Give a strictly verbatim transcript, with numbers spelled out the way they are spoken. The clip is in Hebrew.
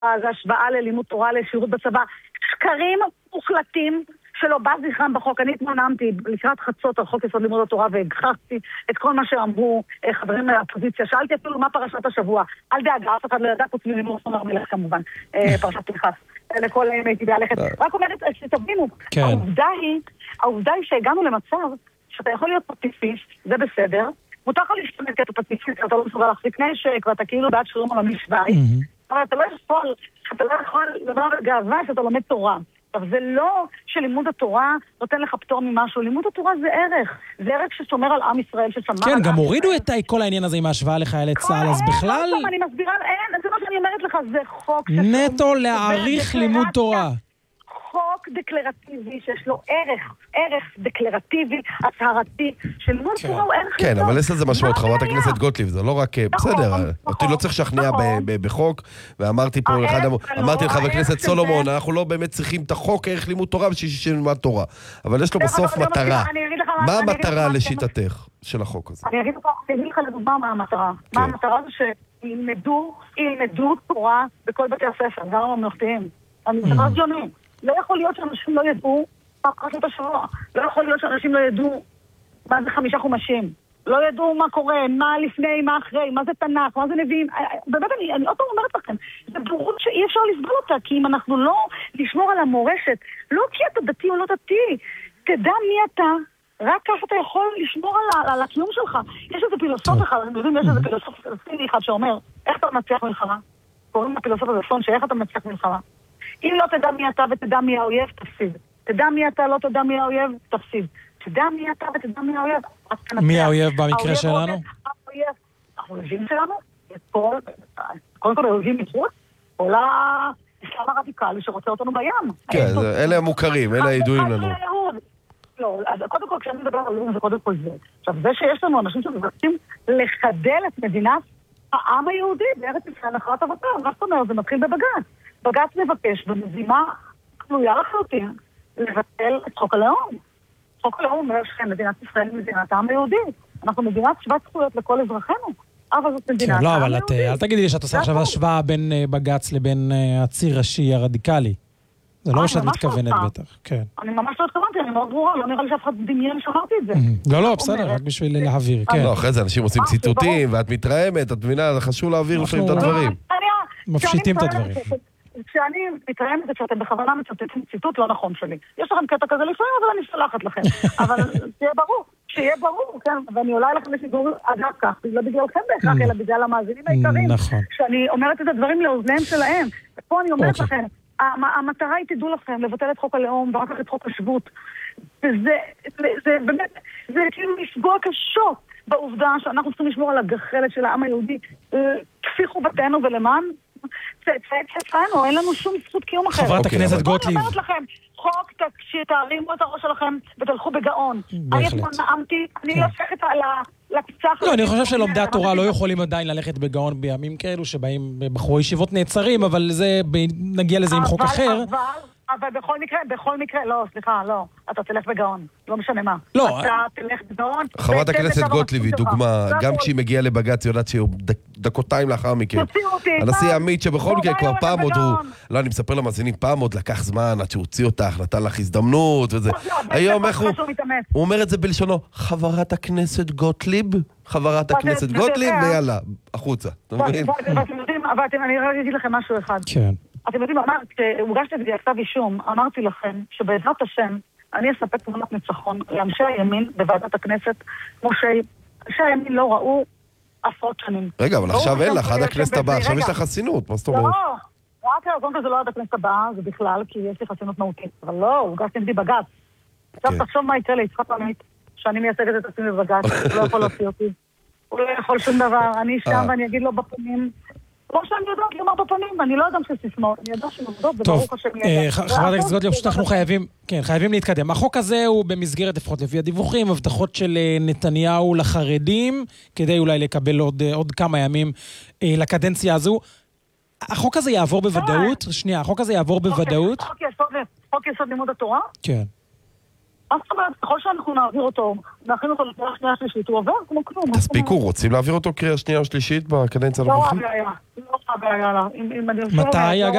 זה השוואה ללימוד תורה לשירות בצבא. שקרים מוחלטים שלא בא זכרם בחוק. אני התמונמתי לקראת חצות על חוק יסוד לימוד התורה והגחכתי את כל מה שאמרו חברים מהאופוזיציה. שאלתי אפילו מה פרשת השבוע. אל דאגה, אף אחד לא ידע, חוץ מלימור סון הר מלך כמובן. פרשת פנחס. לכל הייתי בהלכת. רק אומרת שתבינו, העובדה היא, העובדה היא שהגענו למצב שאתה יכול להיות פציפיסט, זה בסדר. מותר לך להשתמש כי אתה פציפיסט, אתה לא מסוגל להחזיק נשק, ואתה כאילו בעד שלום עולמי שוויץ. אבל אתה לא יכול, אתה לא יכול לדבר בגאווה שאתה לומד תורה. אבל זה לא שלימוד התורה נותן לך פטור ממשהו. לימוד התורה זה ערך. זה ערך ששומר על עם ישראל, ששמר על עם כן, גם הורידו את כל העניין הזה עם ההשוואה לחיילי צה"ל, אז בכלל... אני מסבירה, אין, זה מה שאני אומרת לך, זה חוק... נטו להעריך לימוד תורה. חוק דקלרטיבי שיש לו ערך, ערך דקלרטיבי, הצהרתי, שלימוד תורה הוא ערך... כן, אבל יש לזה משמעות, חברת הכנסת גוטליב, זה לא רק... בסדר, אותי לא צריך לשכנע בחוק, ואמרתי פה, אמרתי לחבר הכנסת סולומון, אנחנו לא באמת צריכים את החוק, ערך לימוד תורה, בשביל שילמד תורה. אבל יש לו בסוף מטרה. מה המטרה לשיטתך של החוק הזה? אני אגיד לך לדוגמה מה המטרה. מה המטרה זה שילמדו, ילמדו תורה בכל בתי הספר, גם הממלכתיים. המזרח ג'ונים. לא יכול להיות שאנשים לא ידעו מה פרשת השבוע. לא יכול להיות שאנשים לא ידעו מה זה חמישה חומשים. לא ידעו מה קורה, מה לפני, מה אחרי, מה זה תנ"ך, מה זה נביאים. באמת, אני, אני עוד פעם אומרת לכם, זה בורות שאי אפשר לסבול אותה, כי אם אנחנו לא נשמור על המורשת, לא כי אתה דתי או לא דתי, תדע מי אתה, רק ככה אתה יכול לשמור על, על הקיום שלך. יש איזה פילוסוף אחד, אתם יודעים, יש איזה פילוסוף סיני אחד שאומר, איך אתה מנצח מלחמה? קוראים לפילוסוף הזה פון, שאיך אתה מנצח מלחמה? אם לא תדע מי אתה ותדע מי האויב, תפסיד. תדע מי אתה, לא תדע מי האויב, תפסיד. תדע מי אתה ותדע מי האויב, מי האויב במקרה שלנו? האויבים שלנו, קודם כל האויבים מחוץ, עולה אסלאם הרדיקלי שרוצה אותנו בים. כן, אלה המוכרים, אלה הידועים לנו. לא, אז קודם כל כשאני מדבר על האויבים זה קודם כל זה. עכשיו, זה שיש לנו אנשים שמבקשים לחדל את מדינת העם היהודי בארץ ישראל נחלת אבותיו, מה זאת אומרת? זה מתחיל בבג"ץ. בג"ץ מבקש במזימה כלויה לחלוטין לבטל את חוק הלאום. חוק הלאום אומר שמדינת ישראל היא מדינת העם היהודי. אנחנו מדינת שוות זכויות לכל אזרחינו. אבל זאת מדינת העם היהודי. לא, אבל אל תגידי לי שאת עושה עכשיו השוואה בין בג"ץ לבין הציר השיעי הרדיקלי. זה לא מה שאת מתכוונת בטח. אני ממש לא התכוונתי, אני מאוד ברורה, לא נראה לי שאף אחד דמיין שאמרתי את זה. לא, לא, בסדר, רק בשביל להעביר. לא, אחרי זה אנשים עושים ציטוטים, ואת מתרעמת, את מבינה, זה חשוב להעביר לפעמים את הדברים. מפשיטים את הדברים. כשאני מתרעמת את שאתם בכוונה מצטטים ציטוט לא נכון שלי. יש לכם קטע כזה לפעמים, אבל אני סלחת לכם. אבל שיהיה ברור, שיהיה ברור, כן, ואני עולה לכם לשידור אגב כך, לא בגללכם בהכרח, אלא בגלל המאזינים העיקריים. כשאני אומרת את הדברים לאוזניהם שלהם, ופה אני אומרת לכם, המטרה היא תדעו לכם לבטל את חוק הלאום ואחר כך את חוק השבות. וזה באמת, זה כאילו לפגוע קשות בעובדה שאנחנו צריכים לשמור על הגחלת של העם היהודי כפי חובתנו ולמען צאצאינו, אין לנו שום זכות קיום אחרת. חברת הכנסת גוטליב. אני אומרת לכם, חוק שתערימו את הראש שלכם ותלכו בגאון. אני אתמול נעמתי, אני יושבת על לקצח... לא, אני חושב שלומדי התורה לא יכולים עדיין ללכת בגאון בימים כאלו שבהם בחורי ישיבות נעצרים, אבל זה, נגיע לזה עם חוק אחר. אבל, אבל בכל מקרה, בכל מקרה, לא, סליחה, לא, אתה תלך בגאון, לא משנה מה. לא. אתה תלך בגאון. חברת הכנסת גוטליב היא דוגמה, גם כשהיא מגיעה לבג"ץ, יודעת שהיא דקותיים לאחר מכן. הנשיא עמית שבכל מקרה כבר פעם עוד הוא, לא, אני מספר למאזינים, פעם עוד לקח זמן עד שהוציא אותך, נתן לך הזדמנות וזה. היום איך הוא, הוא אומר את זה בלשונו, חברת הכנסת גוטליב, חברת הכנסת גוטליב, ויאללה, החוצה. אבל אני רק אגיד לכם משהו אחד. כן. אתם יודעים, כשהוגשתי את כתב אישום, אמרתי לכם שבעזרת השם אני אספק תמונת ניצחון לאנשי הימין בוועדת הכנסת, כמו שאנשי הימין לא ראו עשרות שנים. רגע, אבל עכשיו אין לך, עד הכנסת הבאה, עכשיו יש לך חסינות, מה זאת אומרת? לא, רק קודם כל זה לא עד הכנסת הבאה, זה בכלל, כי יש לי חסינות מהותית, אבל לא, הוגשתי נגדי בג"ץ. עכשיו תחשוב מה יקרה ליצחק עמית, שאני מייצגת את עצמי בבג"ץ, הוא לא יכול להוציא אותי. הוא לא יכול שום דבר, אני שם ואני אגיד לו בפנים, לא שאני יודעת לומר בפנים, אני לא יודע שסיסמאות, אני יודע שמודות, וברוך השם ידע. חברת הכנסת גוטליב, פשוט אנחנו חייבים, כן, חייבים להתקדם. החוק הזה הוא במסגרת, לפחות לפי הדיווחים, הבטחות של נתניהו לחרדים, כדי אולי לקבל עוד, עוד כמה ימים לקדנציה הזו. החוק הזה יעבור בוודאות? שנייה, החוק הזה יעבור בוודאות? חוק יסוד לימוד התורה? כן. מה זאת אומרת, ככל שאנחנו נעביר אותו, נכין אותו לקריאה שנייה שלישית, הוא עובר כמו כלום. תספיקו, רוצים להעביר אותו קריאה שנייה או שלישית בקדנציה הנוכחית? לא הבעיה, לא הבעיה. מתי, אגב?